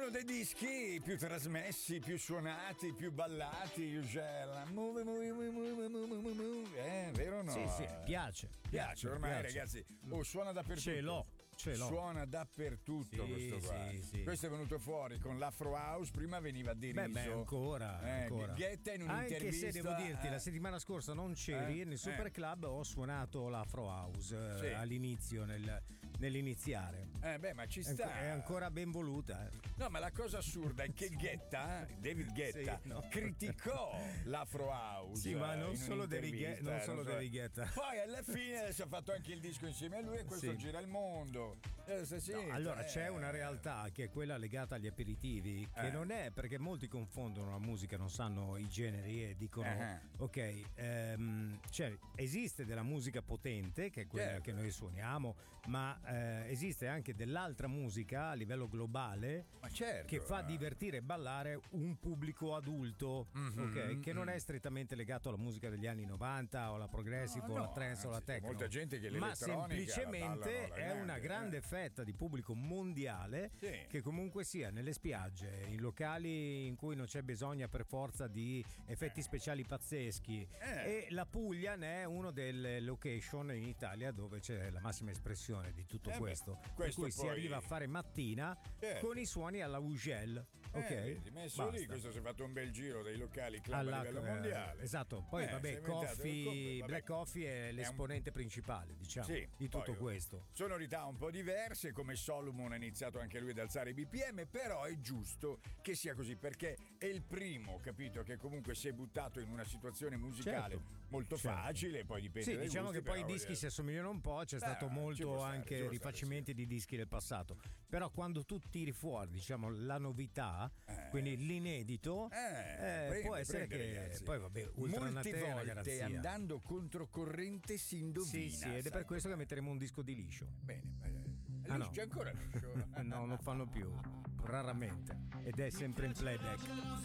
uno dei dischi più trasmessi, più suonati, più ballati. Move, vero o no? Sì, piace. Ormai ragazzi, suona dappertutto. Ce l'ho. Suona dappertutto, sì, questo qua. Sì. Questo è venuto fuori con l'Afro House, prima veniva diriso. Beh, ancora. Ghetta in un'intervista. Anche se devo dirti, la settimana scorsa non c'eri, nel Super Club ho suonato l'Afro House all'inizio, nell'iniziare. Ma ci sta. È ancora ben voluta. No, ma la cosa assurda è che David Guetta, criticò l'Afro House. Sì, ma non solo David Guetta. Poi alla fine adesso ha fatto anche il disco insieme a lui e questo gira il mondo. Allora c'è una realtà che è quella legata agli aperitivi, che non è, perché molti confondono la musica, non sanno i generi e dicono cioè esiste della musica potente che è quella che noi suoniamo, ma esiste anche dell'altra musica a livello globale che fa divertire e ballare un pubblico adulto, che non è strettamente legato alla musica degli anni 90 o alla progressive o alla trance o alla techno, molta gente che ma semplicemente è una grande fetta di pubblico mondiale che comunque sia nelle spiagge, in locali in cui non c'è bisogno per forza di effetti speciali pazzeschi, e la Puglia ne è uno delle location in Italia dove c'è la massima espressione di tutto questo, per cui si arriva a fare mattina con i suoni alla Ugel. Messo lì, questo si è fatto un bel giro dei locali club a livello mondiale. Esatto, poi Black Coffee è l'esponente principale, diciamo, di tutto questo. Sonorità un po' diverse, come Solomon ha iniziato anche lui ad alzare i BPM, però è giusto che sia così, perché è il primo, capito, che comunque si è buttato in una situazione musicale molto facile, poi dipende dai diciamo gusti, che poi i dischi si assomigliano un po', c'è stato molto anche rifacimenti di dischi del passato, però quando tu tiri fuori, diciamo, la novità, quindi l'inedito, può essere che ragazzi, poi molte volte andando controcorrente si indovina. Sì, ed è per questo che metteremo un disco di liscio. Bene, c'è ancora liscio? No, non fanno più, raramente, ed è sempre in playback.